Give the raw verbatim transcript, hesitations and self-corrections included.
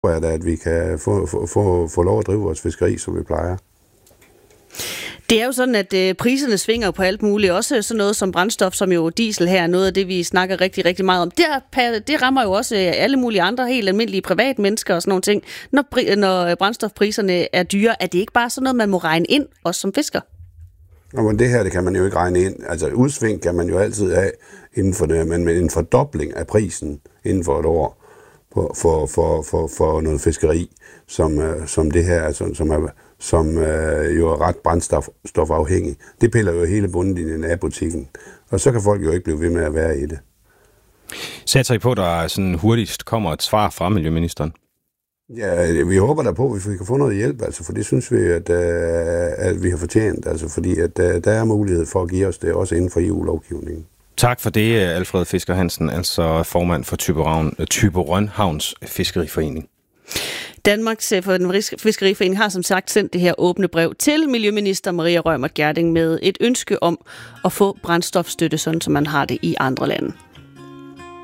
at, at vi kan få, få, få, få lov at drive vores fiskeri, som vi plejer. Det er jo sådan, at øh, priserne svinger på alt muligt. Også sådan noget som brændstof, som jo diesel her, noget af det, vi snakker rigtig, rigtig meget om. Det, er, det rammer jo også alle mulige andre, helt almindelige privatmennesker og sådan nogle ting. Når, når brændstofpriserne er dyre, er det ikke bare sådan noget, man må regne ind, også som fisker? Nå, men det her, det kan man jo ikke regne ind. Altså udsving kan man jo altid have inden for det, men med en fordobling af prisen inden for et år for, for, for, for, for noget fiskeri, som, som det her, altså, som, er, som øh, jo er ret brændstofafhængig, det piller jo hele bundlinjen af butikken. Og så kan folk jo ikke blive ved med at være i det. Satser I på, at der sådan hurtigst kommer et svar fra Miljøministeren? Ja, vi håber da på, at vi kan få noget hjælp, altså, for det synes vi, at, at vi har fortjent, altså, fordi at, der er mulighed for at give os det, også inden for E U-lovgivningen. Tak for det, Alfred Fisker Hansen, altså formand for Thyborøn-Havns Fiskeriforening. Danmarks Fiskeriforening har som sagt sendt det her åbne brev til Miljøminister Maria Reumert Gjerding med et ønske om at få brændstofstøtte, sådan som man har det i andre lande.